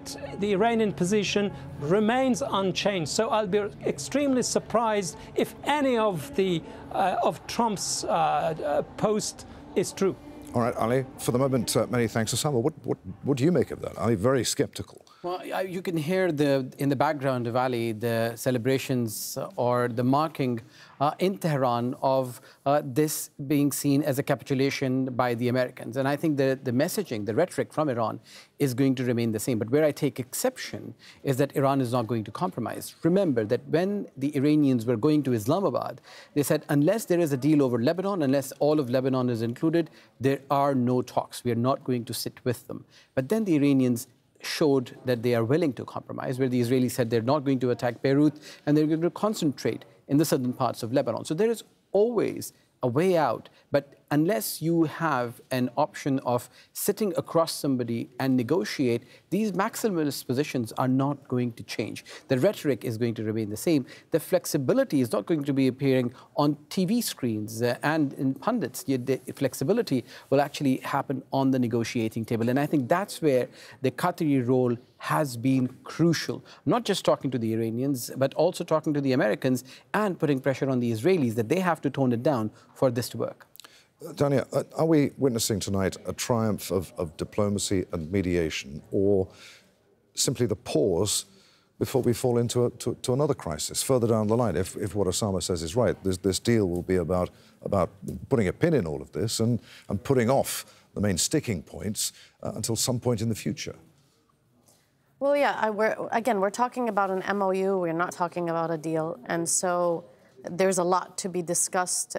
that the Iranian position remains unchanged. So I'll be extremely surprised if any of Trump's post is true. All right, Ali, for the moment, many thanks. Osama, what do you make of that? Ali, very skeptical. Well, you can hear in the background of Ali the celebrations or the marking in Tehran of this being seen as a capitulation by the Americans. And I think the messaging, the rhetoric from Iran is going to remain the same. But where I take exception is that Iran is not going to compromise. Remember that when the Iranians were going to Islamabad, they said, unless there is a deal over Lebanon, unless all of Lebanon is included, there are no talks. We are not going to sit with them. But then the Iranians showed that they are willing to compromise, where the Israelis said they're not going to attack Beirut and they're going to concentrate in the southern parts of Lebanon. So there is always a way out, but unless you have an option of sitting across somebody and negotiate, these maximalist positions are not going to change. The rhetoric is going to remain the same. The flexibility is not going to be appearing on TV screens and in pundits. The flexibility will actually happen on the negotiating table. And I think that's where the Qatari role has been crucial. Not just talking to the Iranians, but also talking to the Americans and putting pressure on the Israelis that they have to tone it down for this to work. Dania, are we witnessing tonight a triumph of diplomacy and mediation, or simply the pause before we fall into to another crisis further down the line? If what Osama says is right, this deal will be about putting a pin in all of this and putting off the main sticking points until some point in the future. Well, yeah, we're talking about an MOU. We're not talking about a deal. And so there's a lot to be discussed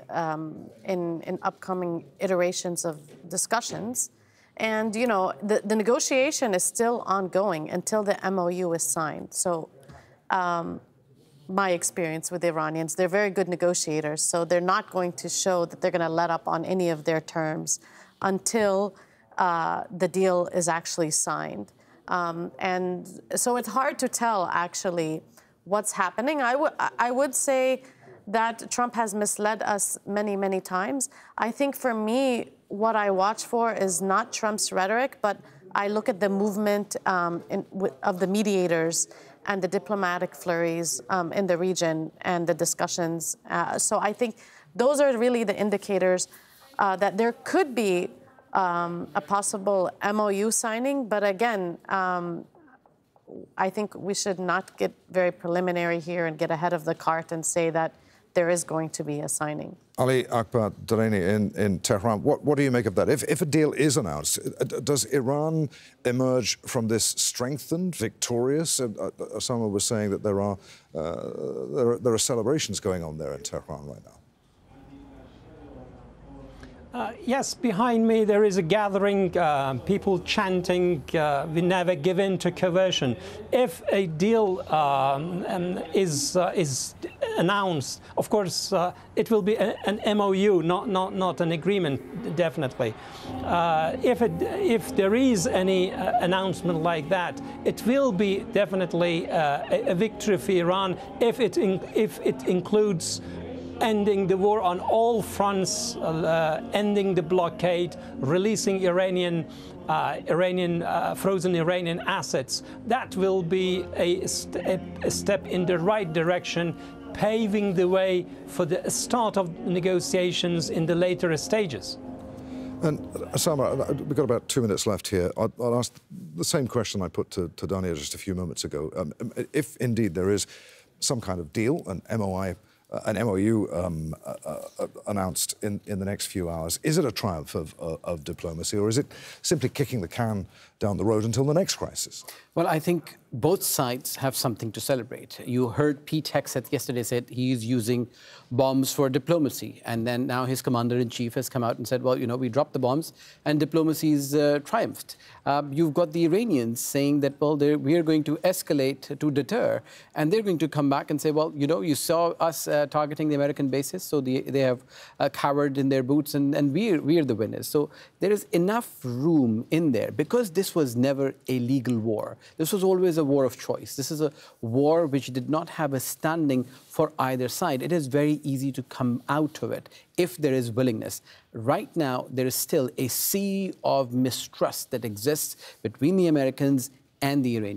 in upcoming iterations of discussions. And, you know, the negotiation is still ongoing until the MOU is signed. So my experience with the Iranians, they're very good negotiators. So they're not going to show that they're going to let up on any of their terms until the deal is actually signed. And so it's hard to tell, actually, what's happening. I would say that Trump has misled us many, many times. I think for me, what I watch for is not Trump's rhetoric, but I look at the movement of the mediators and the diplomatic flurries in the region and the discussions. So I think those are really the indicators that there could be a possible MOU signing. But again, I think we should not get very preliminary here and get ahead of the cart and say that there is going to be a signing. Ali Akbar Durrani in Tehran, what do you make of that? If a deal is announced, does Iran emerge from this strengthened, victorious? Osama was saying that there are celebrations going on there in Tehran right now. Yes, behind me there is a gathering, people chanting, we never give in to coercion. If a deal is announced, of course, it will be an MOU, not an agreement, definitely. If there is any announcement like that, it will be definitely a victory for Iran if it includes ending the war on all fronts, ending the blockade, releasing frozen Iranian assets. That will be a step in the right direction, paving the way for the start of negotiations in the later stages. And Osama, we've got about 2 minutes left here. I'll ask the same question I put to Dania just a few moments ago. If indeed there is some kind of deal, an MOU announced in the next few hours, is it a triumph of diplomacy, or is it simply kicking the can down the road until the next crisis? Well, I think both sides have something to celebrate. You heard Pete Hegseth yesterday said he's using bombs for diplomacy, and then now his commander-in-chief has come out and said, well, you know, we dropped the bombs and diplomacy's triumphed. You've got the Iranians saying that, well, we are going to escalate to deter, and they're going to come back and say, well, you know, you saw us targeting the American bases, so they have cowered in their boots, and we're the winners. So there is enough room in there, because this was never a legal war. This was always a war of choice. This is a war which did not have a standing for either side. It is very easy to come out of it if there is willingness. Right now, there is still a sea of mistrust that exists between the Americans and the Iranians.